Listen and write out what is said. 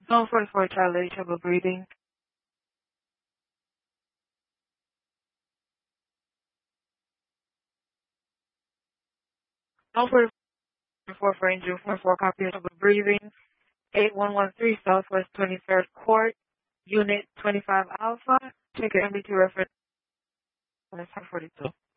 144 Charlie, trouble breathing. 144 for injury, 44 copy of trouble breathing. 8113 Southwest 23rd Court, Unit 25 Alpha. Check your MD2 reference. 42.